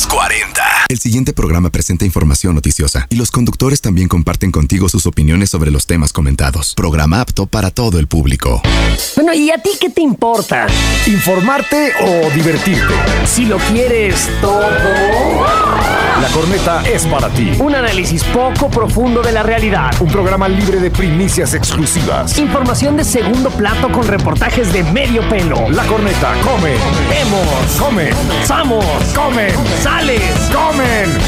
Los 40. El siguiente programa presenta información noticiosa y los conductores también comparten contigo sus opiniones sobre los temas comentados. Programa apto para todo el público. Bueno, ¿y a ti qué te importa? ¿Informarte o divertirte? Si lo quieres todo... La Corneta es para ti. Un análisis poco profundo de la realidad. Un programa libre de primicias exclusivas. Información de segundo plato con reportajes de medio pelo. La Corneta come. Vemos. Come. Samos. Comen. Sales. Comen.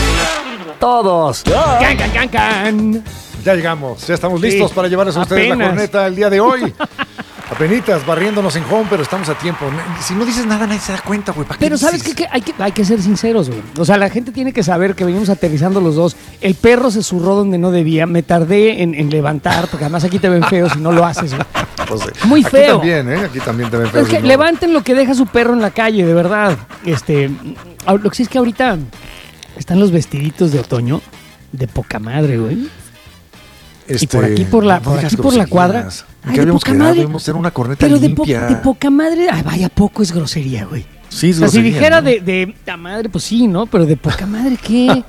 Todos. Can, can, can, can. Ya llegamos. Ya estamos listos Sí, para llevarles a ustedes apenas. la Corneta el día de hoy. Apenitas barriéndonos en home, pero estamos a tiempo. Si no dices nada, nadie se da cuenta, güey. Pero ¿sabes qué? Hay que ser sinceros, güey. O sea, la gente tiene que saber que venimos aterrizando los dos. El perro se zurró donde no debía. Me tardé en levantar, porque además aquí te ven feo si no lo haces, güey. Pues, Muy aquí feo. También, ¿eh? Aquí también te ven feo. Es que si no. levanten lo que deja su perro en la calle, de verdad. Lo que sí es que ahorita están los vestiditos de otoño de poca madre, güey. Y por aquí, por la cuadra. ¿En qué habíamos quedado? Debemos hacer una corneta pero limpia. de poca madre. Ay, vaya, poco es grosería, güey. Sí, es o sea, si grosería, dijera ¿no? de la madre, pues sí, ¿no? Pero de poca madre, ¿qué?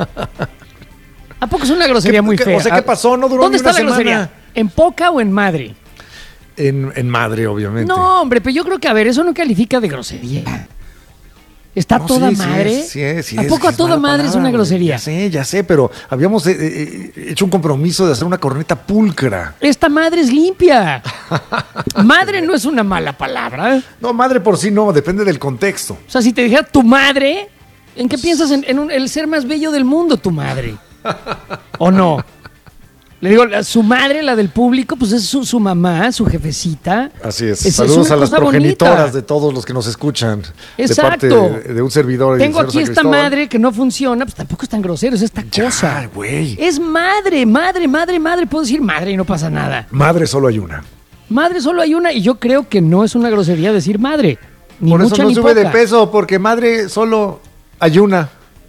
¿A poco es una grosería muy fea? O sea, ¿qué pasó? No duró ¿Dónde ni una está la semana. grosería? ¿En poca o en madre? En madre, obviamente. No, hombre, pero yo creo que, a ver, eso no califica de grosería. ¿Está No, toda sí, madre? Sí, ¿A poco a toda mala madre es una palabra, grosería? Ya sé, pero habíamos hecho un compromiso de hacer una corneta pulcra. Esta madre es limpia. Madre no es una mala palabra. No, madre por sí no, depende del contexto. O sea, si te dijera tu madre, ¿en qué piensas? El ser más bello del mundo, tu madre. ¿O no? Le digo, su madre, la del público, pues es su mamá, su jefecita. Así es. Es Saludos una a las cosa progenitoras bonita. de todos los que nos escuchan. Exacto. De parte de un servidor. Tengo del aquí señor esta San Cristóbal. madre que no funciona, pues tampoco es tan grosero, es esta cosa. Ya, güey. Es madre. Puedo decir madre y no pasa nada. Madre solo hay una. Madre solo hay una y yo creo que no es una grosería decir madre. Ni Por eso mucha no ni sube de poca. peso, porque madre solo hay una.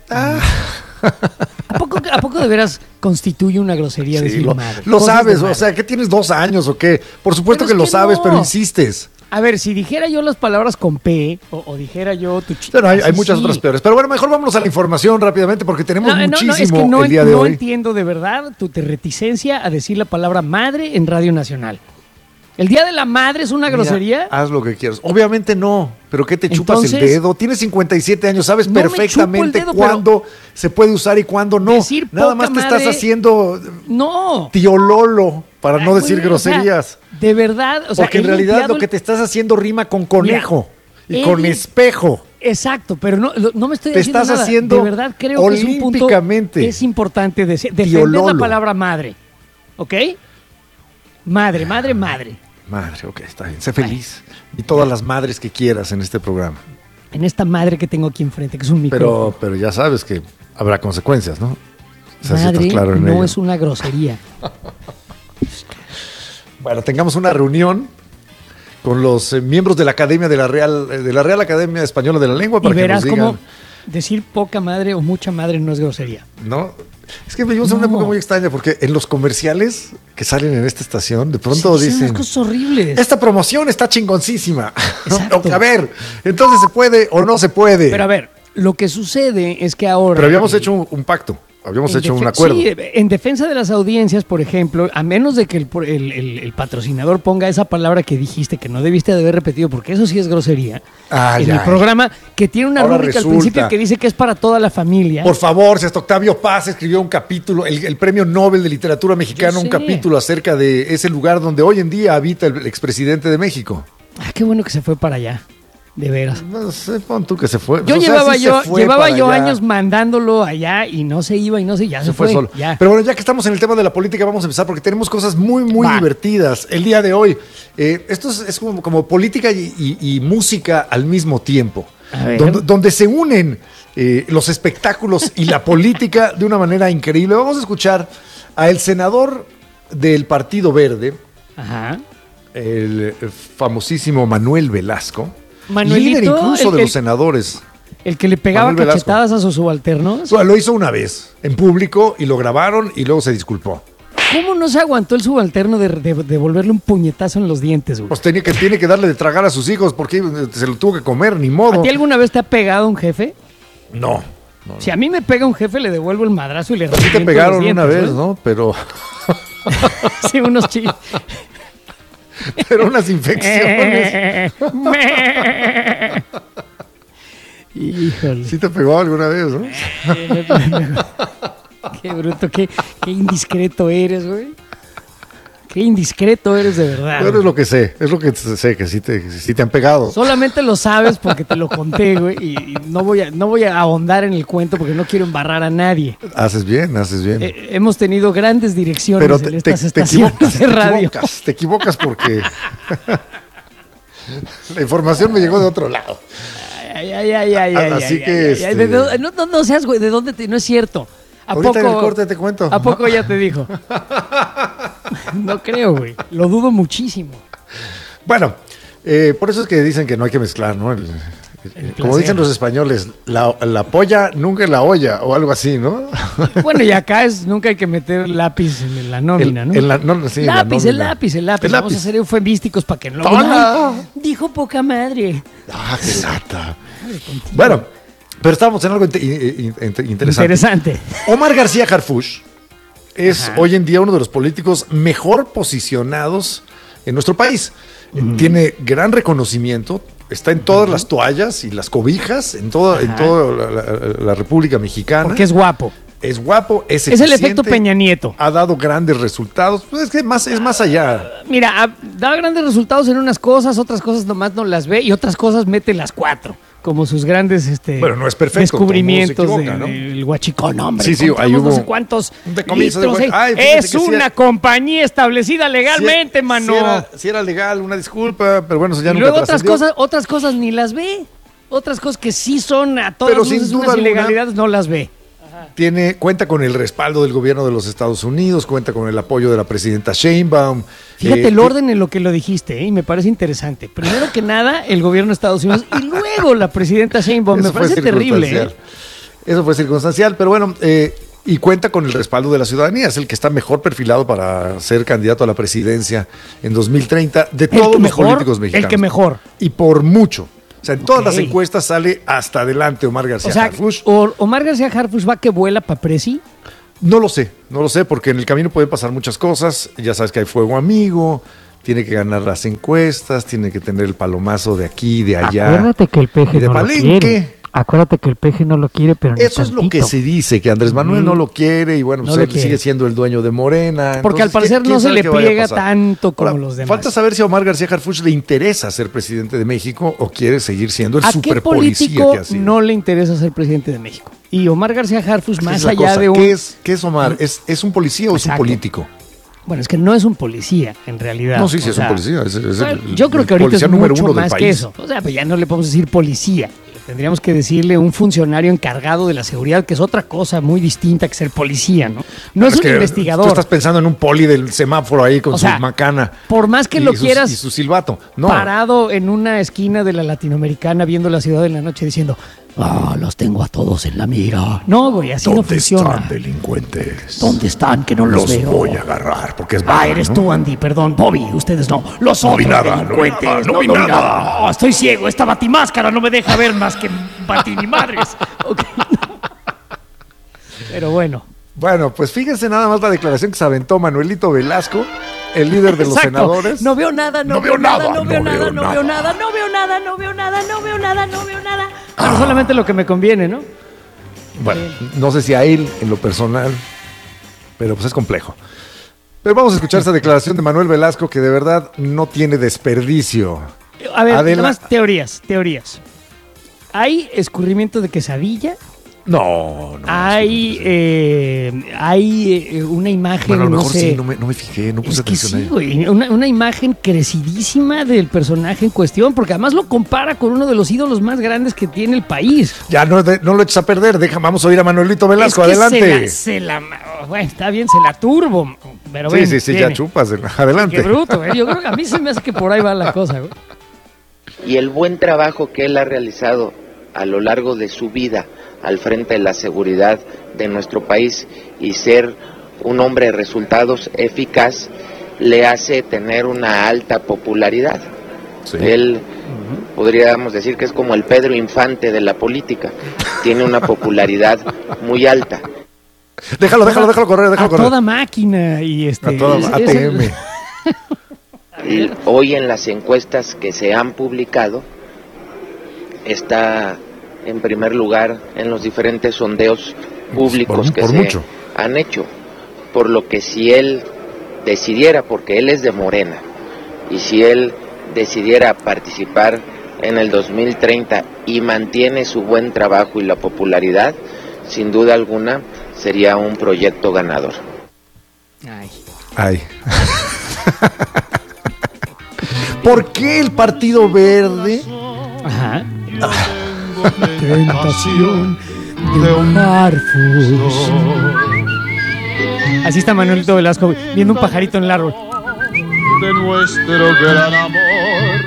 ¿A poco de veras constituye una grosería Sí, decir lo madre? lo Cosas sabes, de madre. o sea, ¿qué tienes 2 años o qué? Por supuesto Pero que es lo que sabes, no. pero insistes. A ver, si dijera yo las palabras con P o dijera yo tu chica. Bueno, hay muchas otras peores. Pero bueno, mejor vámonos a la información rápidamente porque tenemos muchísimo es que el día de no hoy. entiendo de verdad tu reticencia a decir la palabra madre en Radio Nacional. ¿El Día de la Madre es una Mira, grosería? haz lo que quieras. Obviamente no, pero ¿qué te chupas Entonces, el dedo? Tienes 57 años, sabes no me chupo perfectamente el dedo, cuándo se puede usar y cuándo no. Decir Nada poca más te madre- estás haciendo No. tío Lolo para no Ay, decir güey, o sea, groserías. de verdad, o sea, Porque en he realidad limpiado lo que te estás haciendo rima con conejo Mira, y con espejo. Exacto, pero no me estoy Te haciendo estás nada. haciendo De verdad creo que es un punto olímpicamente. es importante defender Lolo. la palabra madre. ¿Ok? Madre. Madre, ok, está bien. Sé feliz. Y todas las madres que quieras en este programa. En esta madre que tengo aquí enfrente, que es un micrófono. Pero ya sabes que habrá consecuencias, ¿no? O sea, si Madre estás claro en no ello. es una grosería. Bueno, tengamos una reunión con los miembros de la Academia de la Real Academia Española de la Lengua Y para que nos verás digan, cómo decir poca madre o mucha madre no es grosería. ¿no? Es que vivimos en una época muy extraña porque en los comerciales que salen en esta estación, de pronto Sí, dicen, unas cosas horribles. esta promoción está chingoncísima. Exacto. A ver, entonces se puede o no se puede. Pero a ver, lo que sucede es que ahora... Pero habíamos hecho un pacto, habíamos En hecho un defe- acuerdo. Sí, en defensa de las audiencias, por ejemplo, a menos de que el patrocinador ponga esa palabra que dijiste, que no debiste de haber repetido, porque eso sí es grosería, Ay, en el ay. programa, que tiene una Ahora rúbrica al resulta. principio que dice que es para toda la familia. Por favor, si hasta Octavio Paz escribió un capítulo, el Premio Nobel de Literatura Mexicana, Yo un sé. capítulo acerca de ese lugar donde hoy en día habita el expresidente de México. Ah, qué bueno que se fue para allá, de veras. No sé, pon tú que se fue. Yo O sea, llevaba sí se yo, fue llevaba para yo allá. años mandándolo allá y no se iba ya se fue. Solo. Ya. Pero bueno, ya que estamos en el tema de la política, vamos a empezar porque tenemos cosas muy Va. divertidas el día de hoy. Esto es como política y música al mismo tiempo. A ver. Donde se unen los espectáculos y la política de una manera increíble. Vamos a escuchar a el senador del Partido Verde, Ajá. el famosísimo Manuel Velasco, Manuelito, líder incluso de el- los senadores. El que le pegaba Manuel Velasco. cachetadas a sus subalternos. O sea, lo hizo una vez en público y lo grabaron y luego se disculpó. ¿Cómo no se aguantó el subalterno de devolverle un puñetazo en los dientes, güey? Pues tiene que darle de tragar a sus hijos porque se lo tuvo que comer, ni modo. ¿A ti alguna vez te ha pegado un jefe? No. Si a mí me pega un jefe, le devuelvo el madrazo y le Sí te pegaron una vez, ¿no? Pero... sí, unos chis. Pero unas infecciones. Híjole. Sí te pegó alguna vez, ¿no? Qué bruto, qué indiscreto eres, güey. Qué indiscreto eres de verdad. Pero es lo que sé, que sí te han pegado. Solamente lo sabes porque te lo conté, güey, y no voy a ahondar en el cuento porque no quiero embarrar a nadie. Haces bien. Hemos tenido grandes direcciones Pero en estas estaciones de radio. Te equivocas porque la información me llegó de otro lado. Así que no seas, güey, ¿de dónde no es cierto? Ahorita en el corte te cuento. ¿A poco ya te dijo? No creo, güey. Lo dudo muchísimo. Bueno, por eso es que dicen que no hay que mezclar, ¿no? Como dicen los españoles, la polla nunca en la olla, o algo así, ¿no? Bueno, y acá nunca hay que meter lápiz en la nómina, ¿no? Sí, el lápiz. Vamos a ser eufemísticos para que no... Dijo poca madre. Ah, qué lata. Bueno, pero estábamos en algo interesante. Omar García Harfuch es hoy en día uno de los políticos mejor posicionados en nuestro país. Tiene gran reconocimiento, está en todas las toallas y las cobijas, en toda la República Mexicana. Porque es guapo. Es guapo, es el efecto Peña Nieto. Ha dado grandes resultados. Pues es que es más allá. Mira, da grandes resultados en unas cosas, otras cosas nomás no las ve y otras cosas mete las 4. Como sus grandes bueno, no es perfecto, descubrimientos ¿no? del huachicón, hombre. Sí, ahí hubo no sé cuántos litros. Es una compañía establecida legalmente, mano. Si era legal, una disculpa, pero bueno, eso ya y nunca luego trascendió. otras cosas ni las ve. Otras cosas que sí son a todas luces unas ilegalidades no las ve. Cuenta con el respaldo del gobierno de los Estados Unidos, cuenta con el apoyo de la presidenta Sheinbaum. Fíjate el orden en lo que lo dijiste, y me parece interesante. Primero que nada, el gobierno de Estados Unidos y luego la presidenta Sheinbaum. Me parece terrible. Eso fue circunstancial, pero bueno, y cuenta con el respaldo de la ciudadanía. Es el que está mejor perfilado para ser candidato a la presidencia en 2030 de todos los políticos mexicanos. El que mejor. Y por mucho. O sea, en todas las encuestas sale hasta adelante Omar García Harfuch. ¿Omar García Harfuch va que vuela para presi? No lo sé, porque en el camino pueden pasar muchas cosas. Ya sabes que hay fuego amigo, tiene que ganar las encuestas, tiene que tener el palomazo de aquí, de allá. Acuérdate que el peje no lo quiere. Acuérdate que el peje no lo quiere, pero eso es lo que se dice, que Andrés Manuel no lo quiere y bueno, pues él sigue siendo el dueño de Morena. Porque al parecer no se le pliega tanto como los demás. Falta saber si a Omar García Harfuch le interesa ser presidente de México o quiere seguir siendo el superpolicía que ha sido. No le interesa ser presidente de México. Y Omar García Harfuch, más allá de un... ¿Qué es Omar? ¿Es un policía o es un político? Bueno, es que no es un policía, en realidad. No, sí, es un policía. Yo creo que ahorita es mucho más que eso. O sea, pues ya no le podemos decir policía. Tendríamos que decirle un funcionario encargado de la seguridad, que es otra cosa muy distinta que ser policía, ¿no? No es un investigador. Tú estás pensando en un poli del semáforo ahí con su macana. Por más que lo quieras. Y su silbato. No. Parado en una esquina de la Latinoamericana viendo la ciudad en la noche diciendo, los tengo a todos en la mira. No, güey, así no funciona. ¿Dónde están, delincuentes? ¿Dónde están? Que no los veo. Los voy a agarrar porque es verdad, eres tú, Andy, perdón. Bobby, ustedes no. Los otros delincuentes. No vi nada. No, estoy ciego. Esta batimáscara no me deja ver más que batimadres. Okay. Pero bueno. Bueno, pues fíjense nada más la declaración que se aventó Manuelito Velasco, el líder de los senadores. No veo nada. Pero solamente lo que me conviene, ¿no? Bueno, no sé si a él en lo personal, pero pues es complejo. Pero vamos a escuchar esa declaración de Manuel Velasco que de verdad no tiene desperdicio. A ver, además teorías. ¿Hay escurrimiento de quesadilla? No. Hay una imagen, bueno, a lo mejor no sé. sí, no me fijé, no puse atención sí, güey, una imagen crecidísima del personaje en cuestión, porque además lo compara con uno de los ídolos más grandes que tiene el país. Ya no lo eches a perder, vamos a oír a Manuelito Velasco, adelante. Bueno, está bien, se la turbo, pero sí, ya chupas, adelante. Qué bruto, yo creo que a mí se me hace que por ahí va la cosa, güey. Y el buen trabajo que él ha realizado a lo largo de su vida al frente de la seguridad de nuestro país y ser un hombre de resultados eficaz le hace tener una alta popularidad. Sí. Él podríamos decir que es como el Pedro Infante de la política, tiene una popularidad muy alta. Déjalo correr, a toda máquina y a toda ATM. Hoy en las encuestas que se han publicado está en primer lugar en los diferentes sondeos públicos que se han hecho, por lo que si él decidiera, porque él es de Morena, y si él decidiera participar en el 2030 y mantiene su buen trabajo y la popularidad, sin duda alguna sería un proyecto ganador. Ay. ¿Por qué el Partido Verde? Ajá. Tentación de un Harfush. Así está Manuelito Velasco viendo un pajarito en el árbol. De nuestro gran amor.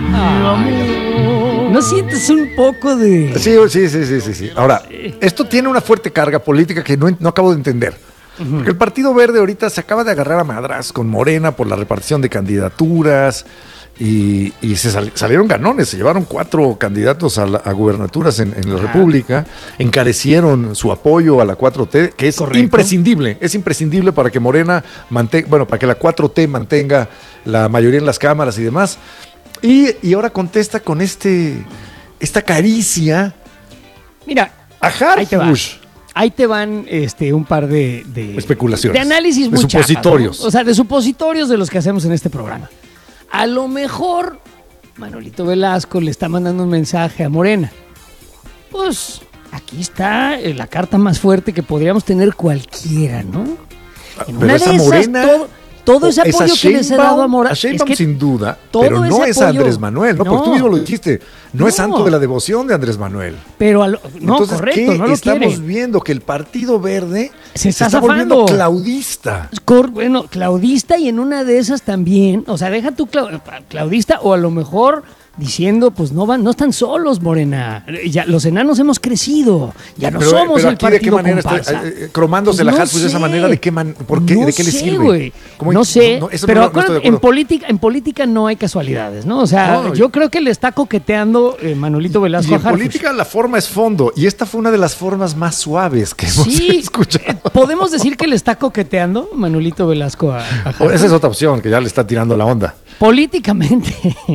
¿No sientes un poco de...? Sí. Ahora, esto tiene una fuerte carga política que no acabo de entender. Porque el Partido Verde ahorita se acaba de agarrar a madras con Morena por la repartición de candidaturas y salieron ganones, se llevaron 4 candidatos a gubernaturas en la República, encarecieron su apoyo a la 4T, que es imprescindible para que Morena para que la 4T mantenga la mayoría en las cámaras y demás. Y ahora contesta con esta caricia. Mira, a Harfush. Ahí te van un par de especulaciones. De análisis muy supositorios. Chapas, ¿no? O sea, de supositorios de los que hacemos en este programa. A lo mejor Manolito Velasco le está mandando un mensaje a Morena. Pues aquí está la carta más fuerte que podríamos tener cualquiera, ¿no? En pero esa Morena... Todo ese apoyo que les he dado a Morena. A Sheinbaum sin duda, pero no es Andrés Manuel. No, porque tú mismo lo dijiste. No es santo de la devoción de Andrés Manuel. Pero entonces, correcto, no lo estamos quiere. Viendo que el Partido Verde se está volviendo claudista. Bueno, claudista y en una de esas también. O sea, deja tú claudista o a lo mejor diciendo, pues no están solos, Morena. Ya los enanos hemos crecido. Ya no somos pero el partido ¿de qué manera comparsa? está cromándose la Harfush de esa manera? ¿De qué ¿Por qué? ¿De qué le sirve? Güey. No sé, pero acuérdate, en política no hay casualidades, ¿no? O sea, yo creo que le está coqueteando Manolito Velasco a Harfush. En política la forma es fondo, y esta fue una de las formas más suaves que hemos escuchado. ¿Podemos decir que le está coqueteando Manolito Velasco a Harfush? Esa es otra opción, que ya le está tirando la onda. Políticamente,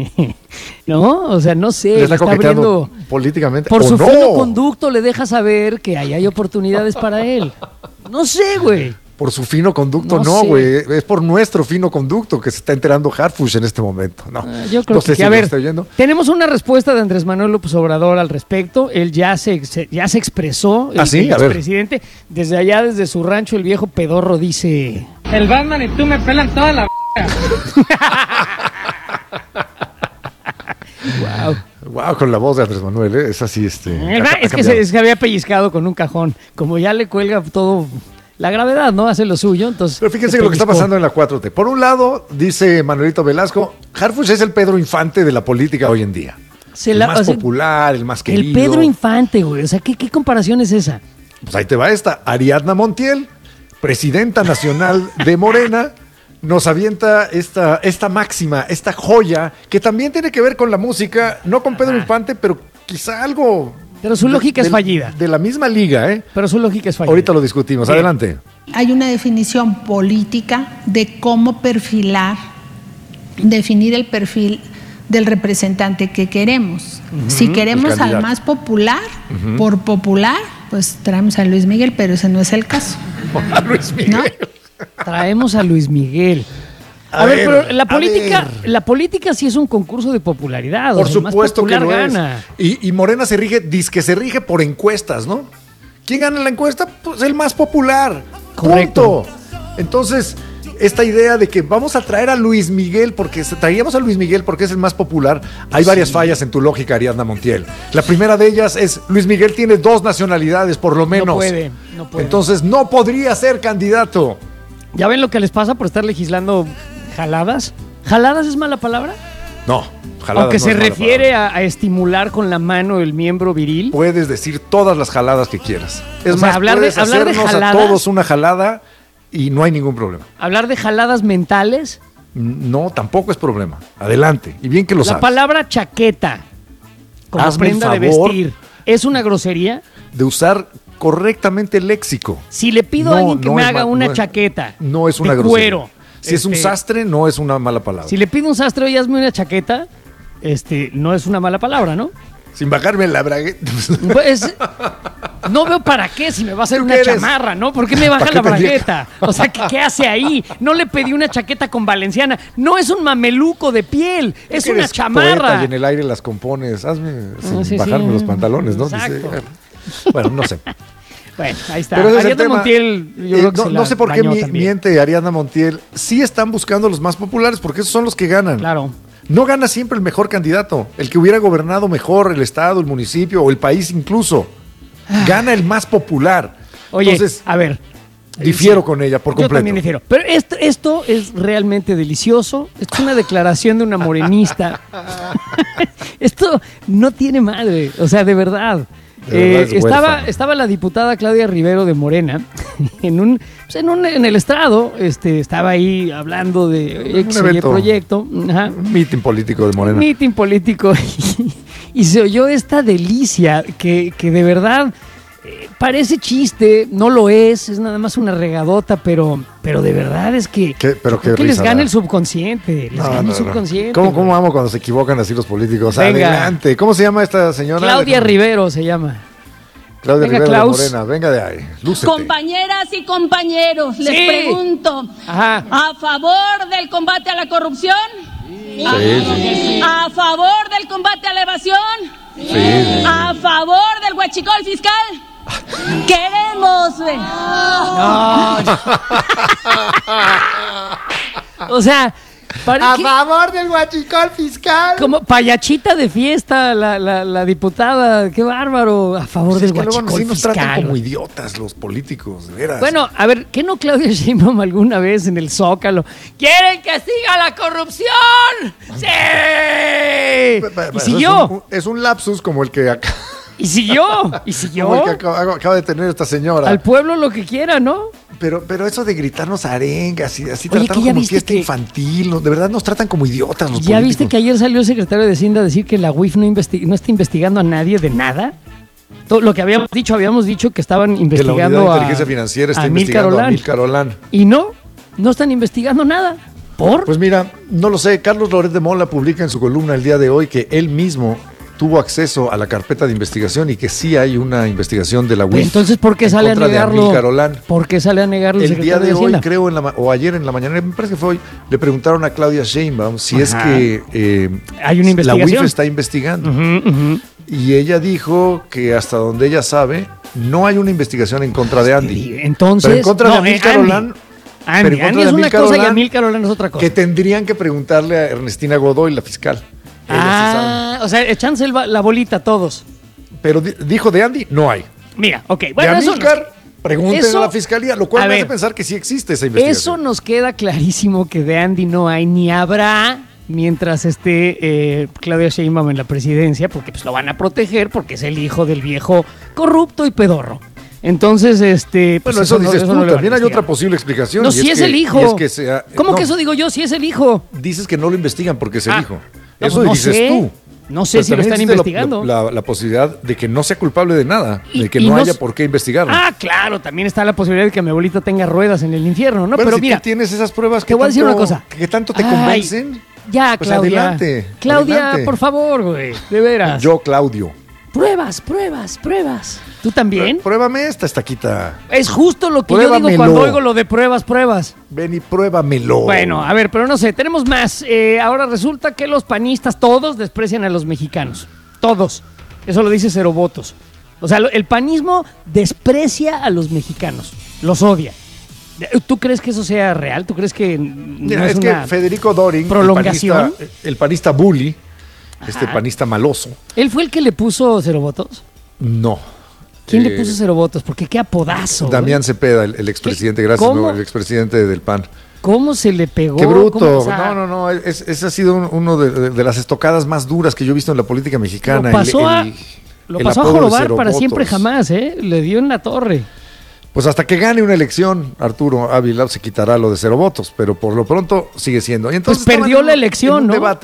¿no? O sea, no sé. Le está coqueteando políticamente. Por su fino conducto le deja saber que ahí hay oportunidades para él. No sé, güey. Por su fino conducto, no, güey. Es por nuestro fino conducto que se está enterando Harfush en este momento. No, yo creo que a ver, tenemos una respuesta de Andrés Manuel López Obrador al respecto. Él ya se expresó, el expresidente. Desde allá, desde su rancho, el viejo pedorro dice... El Batman y tú me pelan toda la... Wow, con la voz de Andrés Manuel, es así es que había pellizcado con un cajón. Como ya le cuelga todo... La gravedad, ¿no? Hace lo suyo, entonces... Pero fíjense lo que está pasando en la 4T. Por un lado, dice Manuelito Velasco, Harfush es el Pedro Infante de la política hoy en día. El más popular, el más querido. El Pedro Infante, güey. O sea, ¿qué comparación es esa? Pues ahí te va esta. Ariadna Montiel, presidenta nacional de Morena, nos avienta esta máxima, esta joya, que también tiene que ver con la música, no con Pedro Infante, pero quizá algo... Pero su lógica es fallida. De la misma liga, ¿eh? Pero su lógica es fallida. Ahorita lo discutimos. Bien. Adelante. Hay una definición política de cómo definir el perfil del representante que queremos. Si queremos al más popular, por popular, pues traemos a Luis Miguel, pero ese no es el caso. A Luis Miguel. ¿No? Traemos a Luis Miguel. A ver, pero la política sí es un concurso de popularidad. Por supuesto que lo gana. Y Morena se rige por encuestas, ¿no? ¿Quién gana la encuesta? Pues el más popular. Correcto. Punto. Entonces, esta idea de que vamos a traer a Luis Miguel porque es el más popular, hay varias fallas en tu lógica, Ariadna Montiel. La primera de ellas es, Luis Miguel tiene 2 nacionalidades, por lo menos. No puede. Entonces, no podría ser candidato. ¿Ya ven lo que les pasa por estar legislando jaladas? ¿Jaladas es mala palabra? No, jaladas. Aunque se refiere a estimular con la mano el miembro viril. Puedes decir todas las jaladas que quieras. Es más, puedes hacernos a todos una jalada y no hay ningún problema. ¿Hablar de jaladas mentales? No, tampoco es problema. Adelante. Y bien que lo sabes. La palabra chaqueta como prenda de vestir, ¿es una grosería? De usar correctamente el léxico. Si le pido a alguien que me haga una chaqueta no es una de grosería. cuero. Si es un sastre, no es una mala palabra. Si le pido a un sastre, oye, hazme una chaqueta, no es una mala palabra, ¿no? Sin bajarme la bragueta. Pues, no veo para qué si me va a hacer una chamarra, ¿no? ¿Por qué me baja la bragueta? O sea, ¿qué hace ahí? No le pedí una chaqueta con valenciana. No es un mameluco de piel, es una chamarra. Y en el aire las compones. Hazme sin bajarme los pantalones, ¿no? Exacto. Dice, bueno, no sé. Bueno, ahí está. Pero Ariadna Montiel, yo creo que no sé por qué miente Ariadna Montiel. Sí están buscando los más populares porque esos son los que ganan. Claro. No gana siempre el mejor candidato, el que hubiera gobernado mejor el estado, el municipio o el país incluso. Gana el más popular. Oye, entonces, a ver. Difiero con ella por completo. Yo también difiero. Pero esto es realmente delicioso. Esto es una declaración de una morenista. Esto no tiene madre. O sea, de verdad. Estaba la diputada Claudia Rivero de Morena en el estrado, estaba ahí hablando de X proyecto. Ajá. Un meeting político de Morena. Meeting político. Y se oyó esta delicia que de verdad parece chiste, no lo es nada más una regadota, pero de verdad es que les gana el subconsciente. El subconsciente. ¿Cómo amo cuando se equivocan así los políticos? Venga. Adelante. ¿Cómo se llama esta señora? Claudia Rivero se llama. Claudia Rivero de Morena, venga de ahí. Lúcete. Compañeras y compañeros, les pregunto, ¿a favor del combate a la corrupción? Sí. ¿A favor del combate a la evasión? Sí. ¿A favor del huachicol fiscal? Queremos. O sea, a favor del huachicol fiscal. Como payachita de fiesta la diputada, qué bárbaro. A favor del huachicol fiscal. Nos tratan como idiotas los políticos, de veras. Bueno, a ver, ¿qué no Claudia Sheinbaum alguna vez en el Zócalo? ¿Quieren que siga la corrupción? ¡Sí! Y siguió. Es un lapsus como el que acá. Y siguió. Como el que acaba de tener esta señora. Al pueblo lo que quiera, ¿no? Pero eso de gritarnos arengas y así tratarnos como fiesta infantil, de verdad nos tratan como idiotas los políticos. ¿Ya viste que ayer salió el secretario de Hacienda a decir que la UIF no está investigando a nadie de nada? Todo lo que habíamos dicho que estaban investigando que la Unidad de Inteligencia Financiera está investigando a Amílcar Olán. Y no están investigando nada. ¿Por? Pues mira, no lo sé. Carlos Loret de Mola publica en su columna el día de hoy que él mismo tuvo acceso a la carpeta de investigación y que sí hay una investigación de la UIF. Entonces, ¿por qué sale a negarlo? ¿Por qué sale a negarlo el día de hoy, creo, o ayer en la mañana, me parece que fue hoy, le preguntaron a Claudia Sheinbaum si es que hay una investigación. La UIF está investigando. Y ella dijo que hasta donde ella sabe, no hay una investigación en contra de Andy. Entonces, pero en contra de Amílcar Olán. Andy es una cosa y Amílcar Olán es otra cosa. Que tendrían que preguntarle a Ernestina Godoy, la fiscal. O sea, echándose la bolita todos. Pero dijo de Andy, no hay. Mira, ok. Bueno, de Amílcar, pregúntenle a la fiscalía, lo cual me hace pensar que sí existe esa investigación. Eso nos queda clarísimo que de Andy no hay ni habrá mientras esté Claudia Sheinbaum en la presidencia, porque pues lo van a proteger porque es el hijo del viejo corrupto y pedorro. Entonces, pues bueno, eso dices tú, no también hay otra posible explicación. No, si es el hijo. ¿Cómo no, que eso digo yo? Si es el hijo. Dices que no lo investigan porque es el hijo. No, eso dices tú. No sé si lo están investigando. La posibilidad de que no sea culpable de nada, de que no haya por qué investigarlo. Claro, también está la posibilidad de que mi abuelita tenga ruedas en el infierno, ¿no? Bueno, pero si mira, tú tienes esas pruebas te voy a decir una cosa. Que tanto te convencen. Ya, pues Claudia. Adelante. Claudia, adelante. Por favor, güey, de veras. Yo, Claudio. Pruebas. ¿Tú también? Pruébame esta estaquita. Es justo lo que yo digo cuando oigo lo de pruebas. Ven y pruébamelo. Bueno, a ver, pero no sé, tenemos más. Ahora resulta que los panistas todos desprecian a los mexicanos. Todos. Eso lo dice Cero Votos. O sea, el panismo desprecia a los mexicanos. Los odia. ¿Tú crees que eso sea real? ¿Tú crees que no es que Federico Doring, prolongación? El panista bully, panista maloso. ¿Él fue el que le puso Cero Votos? No. ¿Quién le puso Cero Votos? Porque qué apodazo. Damián Cepeda, el expresidente, gracias, el expresidente del PAN. ¿Cómo se le pegó? ¡Qué bruto! O sea, no. Esa ha sido uno de las estocadas más duras que yo he visto en la política mexicana. Lo pasó a jorobar para siempre jamás, ¿eh? Le dio en la torre. Pues hasta que gane una elección, Arturo Ávila se quitará lo de Cero Votos, pero por lo pronto sigue siendo. Y entonces pues perdió la elección, en un ¿no? debate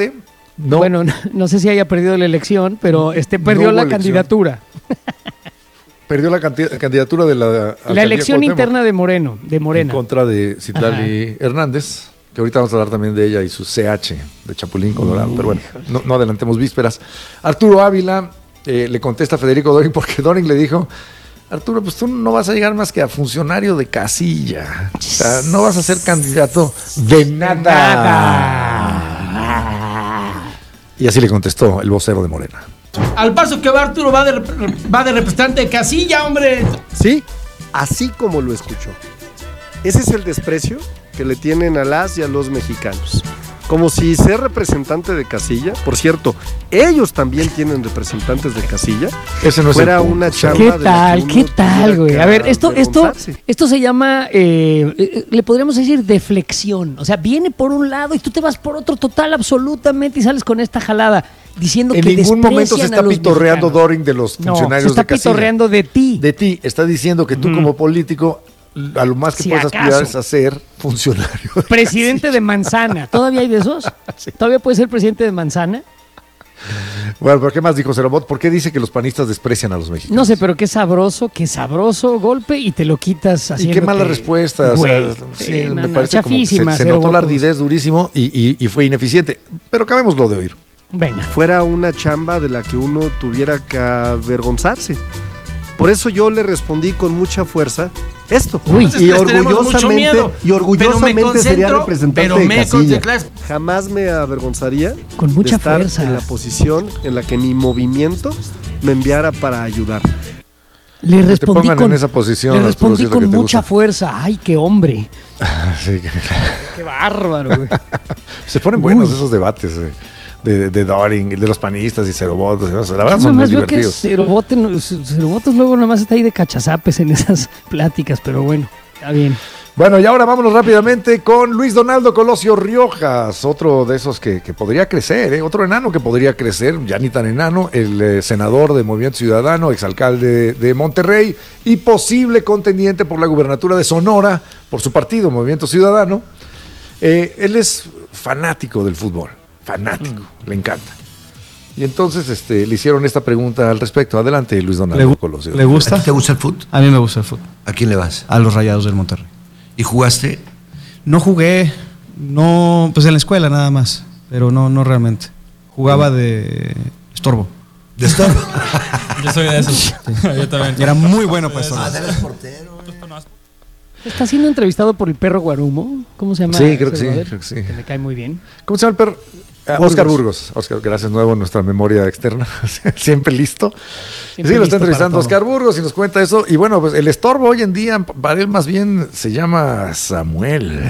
No. Bueno, no sé si haya perdido la elección, pero perdió la candidatura. Perdió la candidatura de la elección interna de Morena. En contra de Citlali Hernández, que ahorita vamos a hablar también de ella y su CH de Chapulín Colorado. Pero bueno, no adelantemos vísperas. Arturo Ávila le contesta a Federico Doring porque Doring le dijo: Arturo, pues tú no vas a llegar más que a funcionario de casilla. O sea, no vas a ser candidato de nada. Y así le contestó el vocero de Morena. Al paso que va Arturo va de representante de casilla, hombre. Sí, así como lo escuchó. Ese es el desprecio que le tienen a las y a los mexicanos. Como si ser representante de casilla, por cierto, ellos también tienen representantes de casilla, ese no fuera una chamba. ¿Qué tal, güey? A ver, esto se llama, le podríamos decir deflexión. O sea, viene por un lado y tú te vas por otro total, absolutamente, y sales con esta jalada diciendo que en ningún momento se está pitorreando mexicanos. Doring de los funcionarios de casilla. Se está pitorreando de ti. De ti. Está diciendo que tú como político, a lo más que puedes aspirar es a ser funcionario. Presidente de manzana. ¿Todavía hay de esos? Sí. ¿Todavía puede ser presidente de manzana? Bueno, pero ¿qué más dijo Cerobot? ¿Por qué dice que los panistas desprecian a los mexicanos? No sé, pero qué sabroso golpe y te lo quitas haciendo. Y qué mala respuesta. Me parece como se notó la ardidez durísimo y fue ineficiente. Pero acabémoslo de oír. Venga. Fuera una chamba de la que uno tuviera que avergonzarse. Por eso yo le respondí con mucha fuerza esto. Y orgullosamente sería representante de casilla. Jamás me avergonzaría con mucha de estar fuerza en la posición en la que mi movimiento me enviara para ayudar. Le respondí en esa posición, le respondí con mucha fuerza. Ay, qué hombre. Sí, qué bárbaro, güey. Se ponen buenos esos debates, de Doring, de los panistas y Cerobot. La verdad son muy divertidos. Cerobotes luego nomás está ahí de cachazapes en esas pláticas, pero bueno, está bien. Bueno, y ahora vámonos rápidamente con Luis Donaldo Colosio Riojas, otro de esos que podría crecer, otro enano que podría crecer, ya ni tan enano, el senador de Movimiento Ciudadano, exalcalde de Monterrey y posible contendiente por la gubernatura de Sonora por su partido, Movimiento Ciudadano. Él es fanático del fútbol. Fanático, le encanta. Y entonces le hicieron esta pregunta al respecto. Adelante, Luis Donaldo Colosio. ¿Le gusta? ¿A ti te gusta el fútbol? A mí me gusta el fútbol. ¿A quién le vas? A los Rayados del Monterrey. ¿Y jugaste? No jugué, pues en la escuela nada más, pero no realmente. Jugaba de estorbo. ¿De estorbo? Yo soy de esos. Sí. Yo también. Era muy bueno para estorbo. ¿Eres portero? Está siendo entrevistado por el perro Guarumo. ¿Cómo se llama? Sí, creo que sí. Que me cae muy bien. ¿Cómo se llama el perro? Oscar Burgos. Oscar, gracias, nuevo en nuestra memoria externa. Siempre listo. Siempre lo está entrevistando Oscar Burgos y nos cuenta eso. Y bueno, pues el estorbo hoy en día, para él más bien se llama Samuel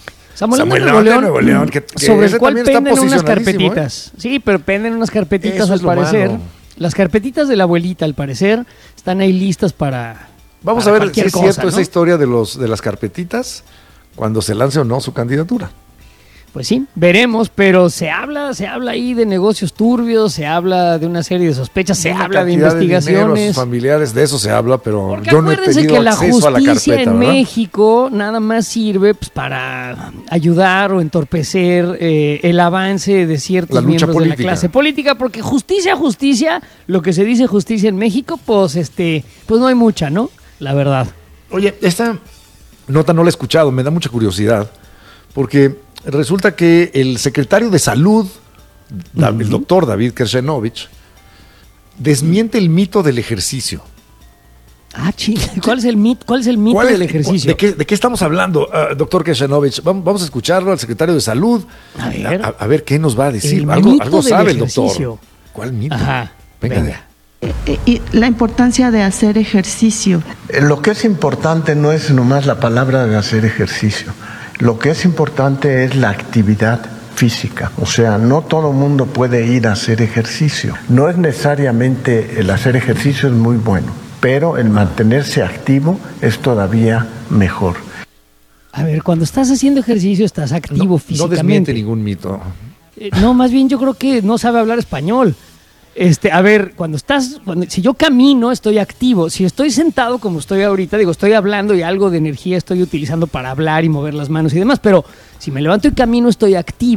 de Nuevo León. Que sobre el cual penden unas carpetitas. Sí, pero penden unas carpetitas eso al parecer. Malo. Las carpetitas de la abuelita, al parecer, están ahí listas para. Vamos a ver si es cierto esa historia de las carpetitas cuando se lance o no su candidatura. Pues sí, veremos, pero se habla ahí de negocios turbios, se habla de una serie de sospechas, se habla de investigaciones. De familiares, de eso se habla, pero porque yo no he tenido que la acceso a la carpeta, en México nada más sirve pues, para ayudar o entorpecer el avance de ciertos miembros de la clase política, porque justicia, lo que se dice justicia en México, pues no hay mucha, ¿no? La verdad. Oye, esta nota no la he escuchado, me da mucha curiosidad, porque resulta que el secretario de Salud, el doctor David Kershenovich, desmiente el mito del ejercicio. Ah, ¿cuál es el mito del ejercicio? ¿De qué estamos hablando, doctor Kershenovich? Vamos a escucharlo al secretario de Salud. A ver qué nos va a decir. Algo sabe el doctor. ¿Cuál mito? Ajá, venga. Y la importancia de hacer ejercicio. Lo que es importante no es nomás la palabra de hacer ejercicio. Lo que es importante es la actividad física. O sea, no todo el mundo puede ir a hacer ejercicio. No es necesariamente el hacer ejercicio es muy bueno, pero el mantenerse activo es todavía mejor. A ver, cuando estás haciendo ejercicio estás activo físicamente. No desmiente ningún mito. No, más bien yo creo que no sabe hablar español. A ver, si yo camino, estoy activo. Si estoy sentado como estoy ahorita, estoy hablando y algo de energía estoy utilizando para hablar y mover las manos y demás, pero si me levanto y camino, estoy activo.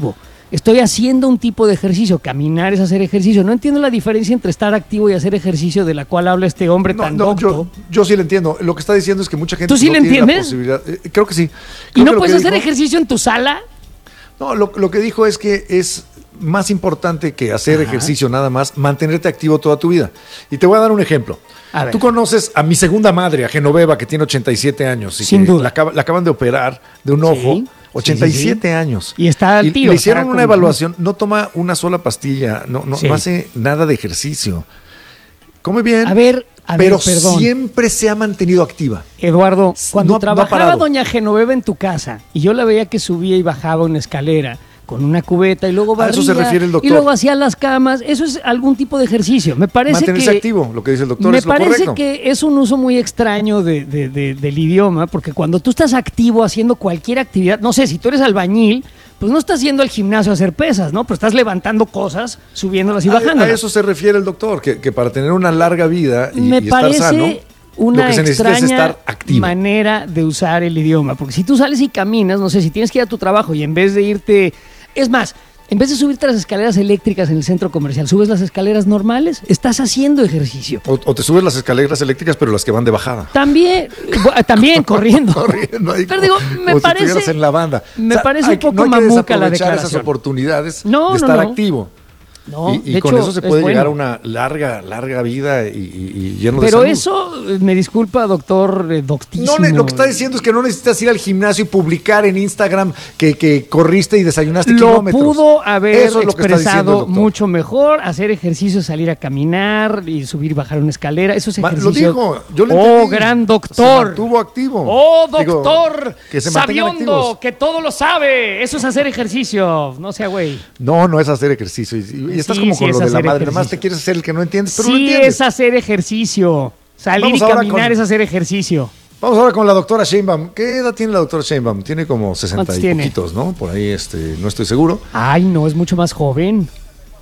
estoy haciendo un tipo de ejercicio. Caminar es hacer ejercicio. No entiendo la diferencia entre estar activo y hacer ejercicio de la cual habla este hombre tan docto. Yo sí le entiendo. Lo que está diciendo es que mucha gente ¿Tú sí le entiendes? Creo que sí. ¿Y no puedes hacer ejercicio en tu sala? No, lo que dijo es que es más importante que hacer ejercicio nada más, mantenerte activo toda tu vida. Y te voy a dar un ejemplo. Tú conoces a mi segunda madre, a Genoveva, que tiene 87 años. Y sin duda. La acaban de operar de un ojo. 87 años. Y está al tío. Le hicieron una evaluación, no toma una sola pastilla, no hace nada de ejercicio. Come bien, pero siempre se ha mantenido activa. Eduardo, cuando trabajaba doña Genoveva en tu casa y yo la veía que subía y bajaba una escalera con una cubeta y luego barría, a eso se refiere el doctor. Y luego hacía las camas, eso es algún tipo de ejercicio. Me parece mantenerse activo, lo que dice el doctor es lo correcto. Me parece que es un uso muy extraño del idioma, porque cuando tú estás activo haciendo cualquier actividad, no sé, si tú eres albañil, pues no estás yendo al gimnasio a hacer pesas, ¿no? Pero estás levantando cosas, subiéndolas y bajándolas. A eso se refiere el doctor, que para tener una larga vida y estar sano, una lo que se necesita es extraña estar activo. Manera de usar el idioma, porque si tú sales y caminas, no sé, si tienes que ir a tu trabajo y en vez de irte... Es más, en vez de subirte a las escaleras eléctricas en el centro comercial, subes las escaleras normales, estás haciendo ejercicio. O te subes las escaleras eléctricas, pero las que van de bajada. También corriendo. Corriendo ahí. Pero digo, me parece en la banda. Me parece un poco mamuca la declaración. Esas oportunidades de estar activo. No, y con eso se puede llegar a una larga vida y lleno de salud. Pero eso, me disculpa, doctor doctísimo. No, lo que está diciendo es que no necesitas ir al gimnasio y publicar en Instagram que corriste y desayunaste kilómetros. Lo pudo haber expresado mucho mejor, hacer ejercicio, salir a caminar y subir y bajar una escalera, eso es ejercicio. Lo dijo, yo lo entendí. Oh, gran doctor. Se mantuvo activo. Oh, doctor, que se sabiondo, que todo lo sabe, eso es hacer ejercicio, no sea güey. No es hacer ejercicio. Y estás como con lo de la madre, nada más te quieres hacer el que no entiendes, pero sí, lo entiendes. Es hacer ejercicio. Salir y caminar es hacer ejercicio. Vamos ahora con la doctora Sheinbaum. ¿Qué edad tiene la doctora Sheinbaum? Tiene como 60 y poquitos, ¿no? Por ahí no estoy seguro. Ay, no, es mucho más joven.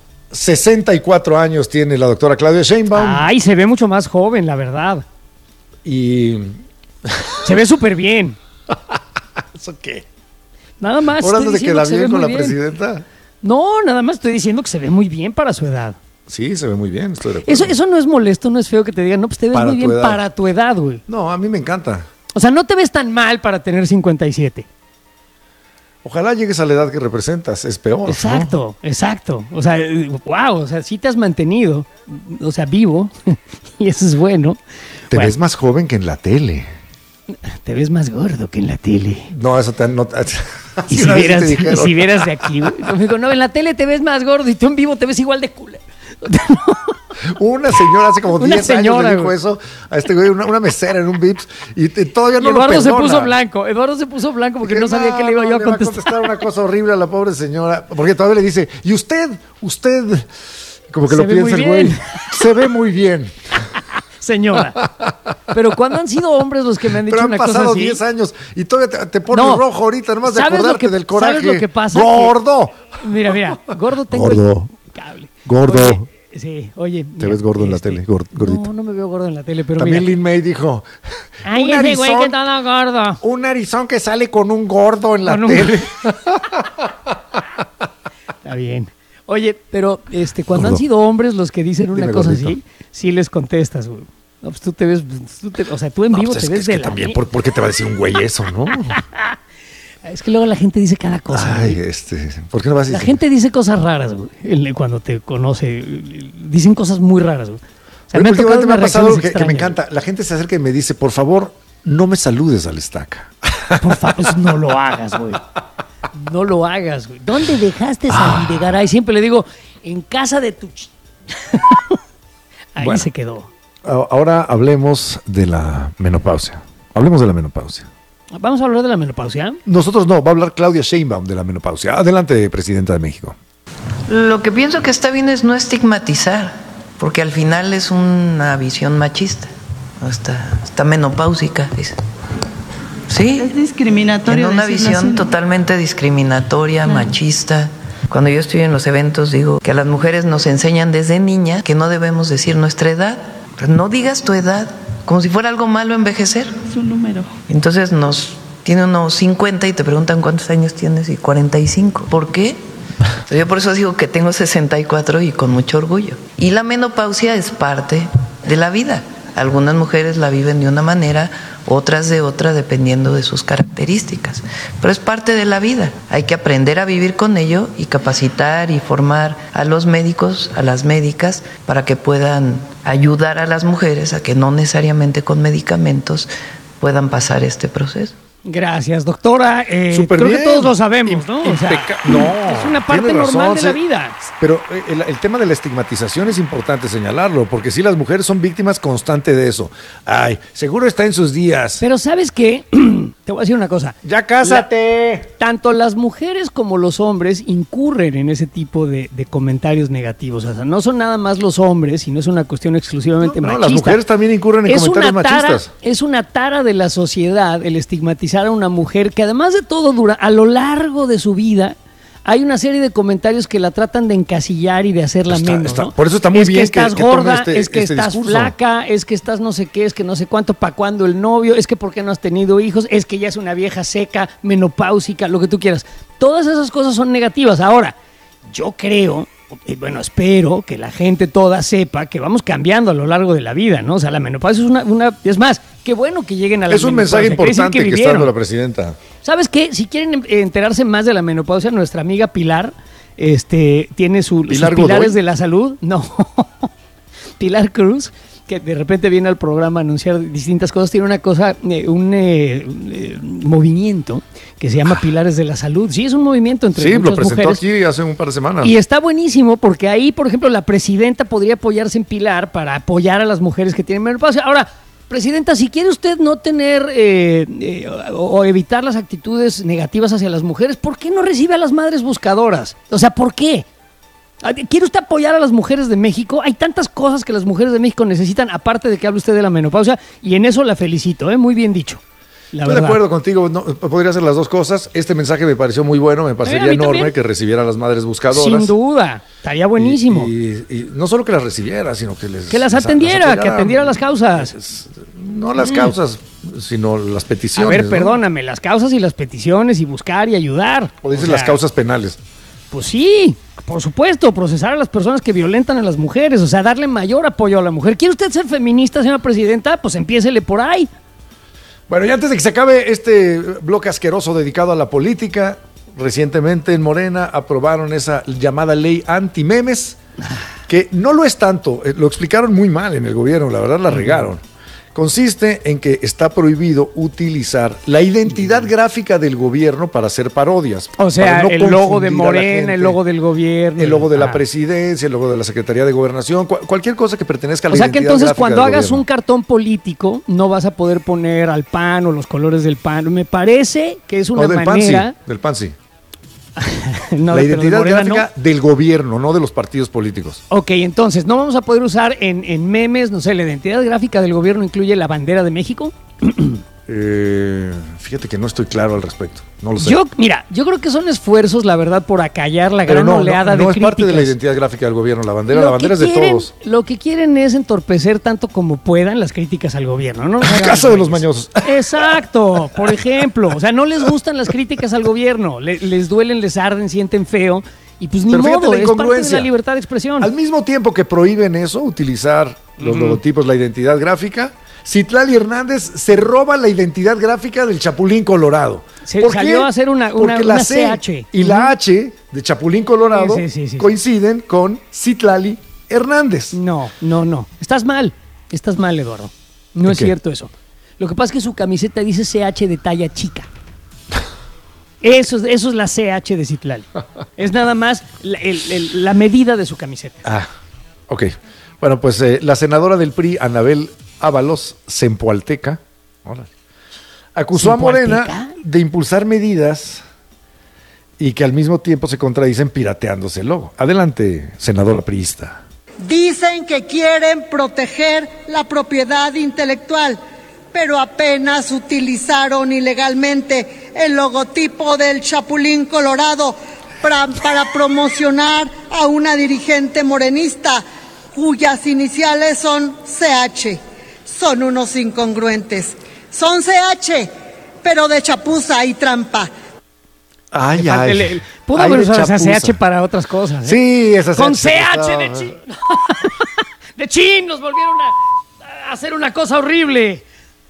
64 años tiene la doctora Claudia Sheinbaum. Ay, se ve mucho más joven, la verdad. Y... se ve súper bien. ¿Eso qué? Nada más. ¿Ahora no te queda bien con la presidenta? No, nada más estoy diciendo que se ve muy bien para su edad. Sí, se ve muy bien, estoy de acuerdo. Eso no es molesto, no es feo que te digan, no, pues te ves muy bien para tu edad, güey. No, a mí me encanta. O sea, no te ves tan mal para tener 57. Ojalá llegues a la edad que representas, es peor. Exacto, ¿no? Exacto. O sea, wow, o sea, sí te has mantenido, o sea, vivo, y eso es bueno. Te ves más joven que en la tele. Te ves más gordo que en la tele. No, eso no. Y si vieras de aquí, me digo, no, en la tele te ves más gordo y tú en vivo te ves igual de culo. Una señora hace como 10 años le dijo eso a este güey, una mesera en un Vips, y todavía no Eduardo lo perdona. Eduardo se puso blanco porque no sabía que le iba yo a contestar. Le va a contestar una cosa horrible a la pobre señora, porque todavía le dice, y usted, como que lo piensa el güey, se ve muy bien. Señora. Pero ¿cuándo han sido hombres los que me han dicho una cosa así? Han pasado 10 años y todavía te pones rojo ahorita, nomás de acordarte del coraje. ¿Sabes lo que pasa? ¡Gordo! Mira, gordo tengo gordo. el cable. Gordo. Oye. Te ves gordo en la tele, gordito. No me veo gordo en la tele, pero también Lin May dijo, ay, ese güey que todo gordo. Un narizón que sale con un gordo en la tele. Está bien. Oye, pero cuando han sido hombres los que dicen una cosa así, sí les contestas, güey. No, pues tú te ves, o sea, tú en vivo te ves de la... También, ¿por qué te va a decir un güey eso, no? Es que luego la gente dice cada cosa. Ay, ¿por qué no vas a decir? La gente dice cosas raras, güey, cuando te conoce. Dicen cosas muy raras, güey. O sea, me ha pasado algo que me encanta. La gente se acerca y me dice, por favor, no me saludes al estaca. Por favor, no lo hagas, güey. No lo hagas, güey. ¿Dónde dejaste a Videgaray? Siempre le digo, en casa de tu... Ahí se quedó. Ahora hablemos de la menopausia. Hablemos de la menopausia. ¿Vamos a hablar de la menopausia? Nosotros no, va a hablar Claudia Sheinbaum de la menopausia. Adelante, presidenta de México. Lo que pienso que está bien es no estigmatizar, porque al final es una visión machista, está menopáusica. Sí, es discriminatorio. En una visión totalmente discriminatoria, machista. Cuando yo estoy en los eventos digo que a las mujeres nos enseñan desde niñas que no debemos decir nuestra edad. No digas tu edad, como si fuera algo malo envejecer. Es un número. Entonces tiene unos 50 y te preguntan cuántos años tienes y 45. ¿Por qué? Yo por eso digo que tengo 64 y con mucho orgullo. Y la menopausia es parte de la vida. Algunas mujeres la viven de una manera, otras de otra, dependiendo de sus características. Pero es parte de la vida. Hay que aprender a vivir con ello y capacitar y formar a los médicos, a las médicas, para que puedan ayudar a las mujeres a que no necesariamente con medicamentos puedan pasar este proceso. Gracias, doctora. Creo que todos lo sabemos, ¿no? O sea, es una parte normal de la vida. Pero el tema de la estigmatización es importante señalarlo, porque sí, las mujeres son víctimas constantes de eso. Ay, seguro está en sus días. Pero ¿sabes qué? Te voy a decir una cosa. ¡Ya cásate! Tanto las mujeres como los hombres incurren en ese tipo de comentarios negativos. O sea, no son nada más los hombres, sino es una cuestión exclusivamente machista. Las mujeres también incurren en comentarios machistas. Es una tara de la sociedad el estigmatizar a una mujer que, además de todo, a lo largo de su vida hay una serie de comentarios que la tratan de encasillar y de hacerla menos, ¿no? Por eso está muy bien que estás gorda, es que estás flaca, es que estás no sé qué, es que no sé cuánto, para cuándo el novio, es que por qué no has tenido hijos, es que ya es una vieja seca, menopáusica, lo que tú quieras. Todas esas cosas son negativas. Ahora, yo creo, espero que la gente toda sepa que vamos cambiando a lo largo de la vida, ¿no? O sea, la menopausia es es más, qué bueno que lleguen a la menopausia. Es un mensaje importante que está dando la presidenta. ¿Sabes qué? Si quieren enterarse más de la menopausia, nuestra amiga Pilar tiene sus pilares de la salud. No, Pilar Cruz, que de repente viene al programa a anunciar distintas cosas, tiene una cosa, un movimiento que se llama Pilares de la Salud. Sí, es un movimiento entre muchas mujeres. Sí, lo presentó aquí hace un par de semanas. Y está buenísimo porque ahí, por ejemplo, la presidenta podría apoyarse en Pilar para apoyar a las mujeres que tienen menopausia. Ahora, presidenta, si quiere usted no tener o evitar las actitudes negativas hacia las mujeres, ¿por qué no recibe a las madres buscadoras? O sea, ¿por qué? ¿Quiere usted apoyar a las mujeres de México? Hay tantas cosas que las mujeres de México necesitan, aparte de que hable usted de la menopausia, y en eso la felicito, muy bien dicho. Estoy de acuerdo contigo, podría hacer las dos cosas. Este mensaje me pareció muy bueno, me parecería enorme también que recibiera a las madres buscadoras. Sin duda, estaría buenísimo. Y no solo que las recibiera, sino que las atendiera, que atendiera las causas. No las causas, sino las peticiones. A ver, perdóname, las causas y las peticiones y buscar y ayudar. O dices las causas penales. Pues sí, por supuesto, procesar a las personas que violentan a las mujeres, o sea, darle mayor apoyo a la mujer. ¿Quiere usted ser feminista, señora presidenta? Pues empiécele por ahí. Bueno, y antes de que se acabe este bloque asqueroso dedicado a la política, recientemente en Morena aprobaron esa llamada ley anti-memes, que no lo es tanto, lo explicaron muy mal en el gobierno, la verdad la regaron. Consiste en que está prohibido utilizar la identidad gráfica del gobierno para hacer parodias. O sea, el logo de Morena, el logo del gobierno. El logo de la presidencia, el logo de la Secretaría de Gobernación, cualquier cosa que pertenezca a la identidad gráfica. O sea que entonces cuando hagas gobierno. Un cartón político no vas a poder poner al PAN o los colores del PAN. Me parece que es una manera... Del PAN sí. No, la identidad gráfica del gobierno, no de los partidos políticos. Ok, entonces, ¿no vamos a poder usar en memes, no sé, la identidad gráfica del gobierno incluye la bandera de México? Fíjate que no estoy claro al respecto, no lo sé. Yo creo que son esfuerzos, la verdad, por acallar la gran oleada de críticas. No es parte de la identidad gráfica del gobierno, la bandera es de todos. Lo que quieren es entorpecer tanto como puedan las críticas al gobierno, ¿no? Casa de los mañosos. Exacto, por ejemplo. O sea, no les gustan las críticas al gobierno, les duelen, les arden, sienten feo. Y pues ni modo, es parte de la libertad de expresión. Al mismo tiempo que prohíben eso, utilizar los logotipos, la identidad gráfica, Citlali Hernández se roba la identidad gráfica del Chapulín Colorado. Salió a hacer una C CH. Y la H de Chapulín Colorado coinciden con Citlali Hernández. No. Estás mal, Eduardo. No es cierto eso. Lo que pasa es que su camiseta dice CH de talla chica. Eso es la CH de Citlali. Es nada más la medida de su camiseta. Ok. Bueno, pues la senadora del PRI, Anabel Ábalos Zempoalteca, acusó a Morena de impulsar medidas y que al mismo tiempo se contradicen pirateándose el logo. Adelante, senadora priista. Dicen que quieren proteger la propiedad intelectual, pero apenas utilizaron ilegalmente el logotipo del Chapulín Colorado para promocionar a una dirigente morenista cuyas iniciales son CH. Son unos incongruentes. Son CH, pero de chapuza y trampa. Pudo haber usado esa CH para otras cosas. ¿eh? Sí, esa CH. Con CH de chin. De chin, nos volvieron a hacer una cosa horrible.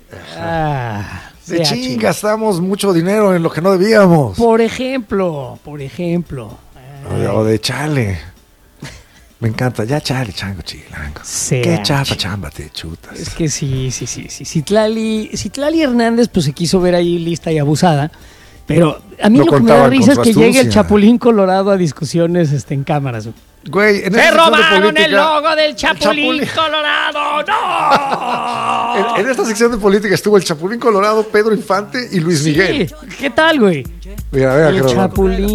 De chin, gastamos mucho dinero en lo que no debíamos. Por ejemplo. O de chale. Me encanta. Ya chale, chango, chilango. Qué chamba te chutas. Es que sí. Citlali Hernández pues se quiso ver ahí lista y abusada. Pero a mí lo que me da risa es que llegue el Chapulín Colorado a discusiones en cámaras. Güey, ¡se robaron el logo del Chapulín Colorado! ¡No! En esta sección de política estuvo el Chapulín Colorado, Pedro Infante y Luis Miguel. ¿Qué tal, güey? Mira, el Chapulín